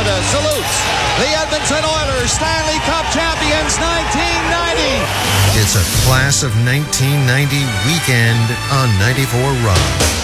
Canada salutes the Edmonton Oilers, Stanley Cup champions 1990. It's a class of 1990 weekend on 94 Rock.